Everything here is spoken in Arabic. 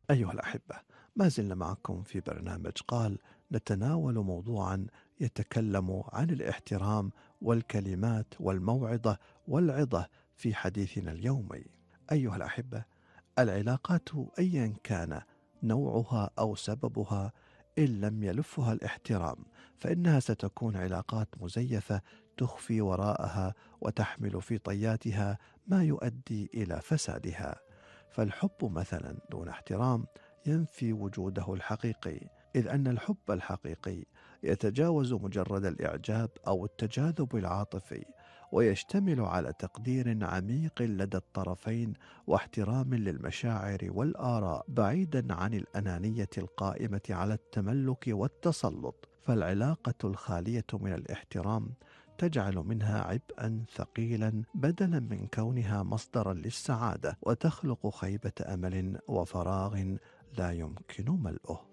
أيها الأحبة، ما زلنا معكم في برنامج قال، نتناول موضوعا يتكلم عن الاحترام والكلمات والموعظة والعظة في حديثنا اليومي. أيها الأحبة، العلاقات أيا كان نوعها أو سببها، إن لم يلفها الاحترام فإنها ستكون علاقات مزيفة تخفي وراءها وتحمل في طياتها ما يؤدي إلى فسادها. فالحب مثلا دون احترام ينفي وجوده الحقيقي، إذ أن الحب الحقيقي يتجاوز مجرد الإعجاب أو التجاذب العاطفي، ويشتمل على تقدير عميق لدى الطرفين واحترام للمشاعر والآراء، بعيدا عن الأنانية القائمة على التملك والتسلط. فالعلاقة الخالية من الاحترام تجعل منها عبئا ثقيلا بدلا من كونها مصدرا للسعادة، وتخلق خيبة أمل وفراغ لا يمكن ملئه.